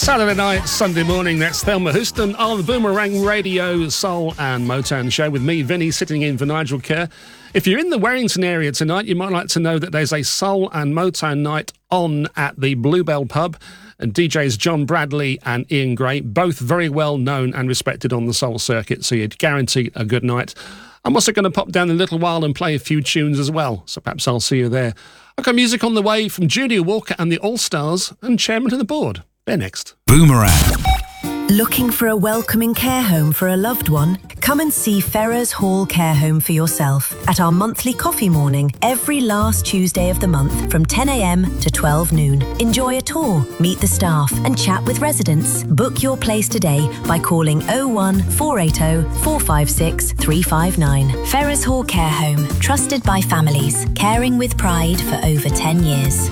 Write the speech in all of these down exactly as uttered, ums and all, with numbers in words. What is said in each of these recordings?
Saturday night, Sunday morning, that's Thelma Houston on the Boomerang Radio Soul and Motown show with me, Vinny, sitting in for Nigel Kerr. If you're in the Warrington area tonight, you might like to know that there's a Soul and Motown night on at the Bluebell Pub, and D Js John Bradley and Ian Gray, both very well known and respected on the soul circuit, so you'd guarantee a good night. I'm also going to pop down in a little while and play a few tunes as well, so perhaps I'll see you there. I've got music on the way from Junior Walker and the All-Stars and Chairman of the Board. They're next. Boomerang. Looking for a welcoming care home for a loved one? Come and see Ferrers Hall Care Home for yourself at our monthly coffee morning every last Tuesday of the month from ten a m to twelve noon. Enjoy a tour, meet the staff and chat with residents. Book your place today by calling oh one four eight oh four five six three five nine. Ferrers Hall Care Home, trusted by families, caring with pride for over ten years.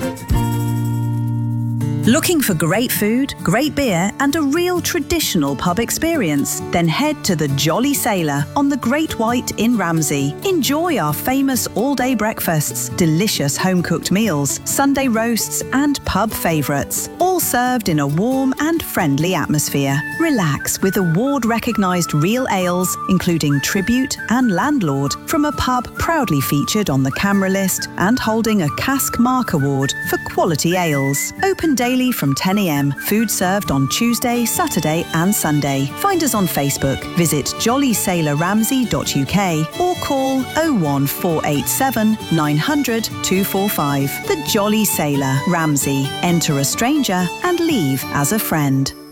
Looking for great food, great beer and a real traditional pub experience? Then head to the Jolly Sailor on the Great White in Ramsey. Enjoy our famous all-day breakfasts, delicious home-cooked meals, Sunday roasts and pub favourites, all served in a warm and friendly atmosphere. Relax with award-recognised real ales, including Tribute and Landlord, from a pub proudly featured on the Camera List and holding a Cask Mark Award for quality ales. Open daily from ten a m, food served on Tuesday, Saturday and Sunday. Find us on Facebook, visit jolly sailor ramsey dot u k or call oh one four eight seven nine hundred two four five. The Jolly Sailor, Ramsey. Enter a stranger and leave as a friend.